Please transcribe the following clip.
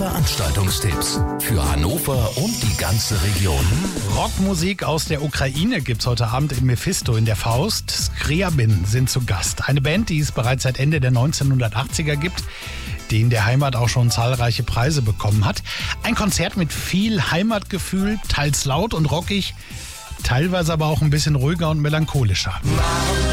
Veranstaltungstipps für Hannover und die ganze Region. Rockmusik aus der Ukraine gibt's heute Abend im Mephisto in der Faust. Scriabin sind zu Gast. Eine Band, die es bereits seit Ende der 1980er gibt, die in der Heimat auch schon zahlreiche Preise bekommen hat. Ein Konzert mit viel Heimatgefühl, teils laut und rockig, teilweise aber auch ein bisschen ruhiger und melancholischer. Warum